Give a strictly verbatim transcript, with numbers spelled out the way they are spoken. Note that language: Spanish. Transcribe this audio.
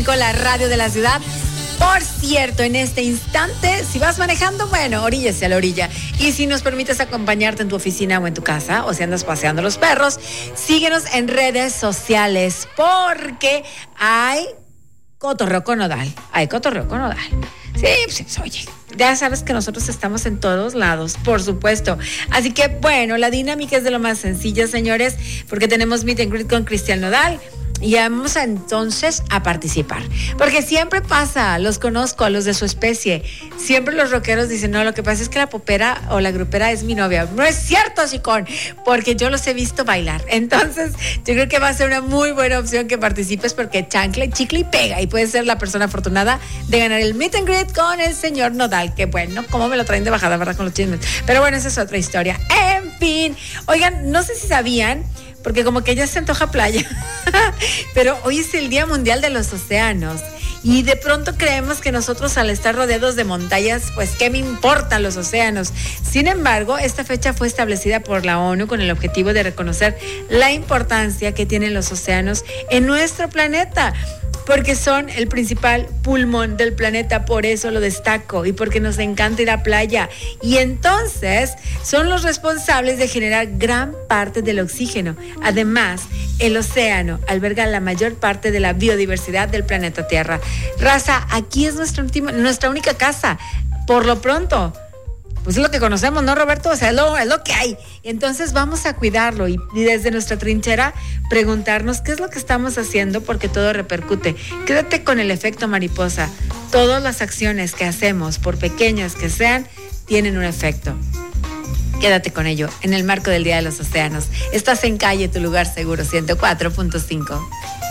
Con la radio de la ciudad. Por cierto, en este instante, si vas manejando, bueno, oríllese a la orilla. Y si nos permites acompañarte en tu oficina o en tu casa, o si andas paseando los perros, síguenos en redes sociales, porque hay cotorreo con nodal. Hay cotorreo con nodal. Sí, pues oye, ya sabes que nosotros estamos en todos lados, por supuesto. Así que, bueno, la dinámica es de lo más sencilla, señores, porque tenemos Meet and Greet con Cristian Nodal. Y vamos a, entonces a participar, porque siempre pasa, los conozco, a los de su especie, siempre los rockeros dicen, no, lo que pasa es que la popera o la grupera es mi novia. No es cierto, Sicón, porque yo los he visto bailar. Entonces yo creo que va a ser una muy buena opción que participes, porque chancla, chicle y pega, y puedes ser la persona afortunada de ganar el Meet and Greet con el señor Nodal. Que bueno, cómo me lo traen de bajada, ¿verdad? Con los chismes, pero bueno, esa es otra historia. En fin, oigan, no sé si sabían, porque como que ya se antoja playa, pero hoy es el Día Mundial de los Océanos, y de pronto creemos que nosotros, al estar rodeados de montañas, pues ¿qué me importan los océanos? Sin embargo, esta fecha fue establecida por la ONU con el objetivo de reconocer la importancia que tienen los océanos en nuestro planeta, porque son el principal pulmón del planeta. Por eso lo destaco, y porque nos encanta ir a playa, y entonces son los responsables de generar gran parte del oxígeno. Además, el océano alberga la mayor parte de la biodiversidad del planeta Tierra. Raza, aquí es nuestra, última, nuestra única casa, por lo pronto. Pues es lo que conocemos, ¿no, Roberto? O sea, es lo, es lo que hay. Entonces vamos a cuidarlo y, y desde nuestra trinchera preguntarnos qué es lo que estamos haciendo, porque todo repercute. Quédate con el efecto mariposa. Todas las acciones que hacemos, por pequeñas que sean, tienen un efecto. Quédate con ello en el marco del Día de los Océanos. Estás en Calle, tu lugar seguro, ciento cuatro punto cinco.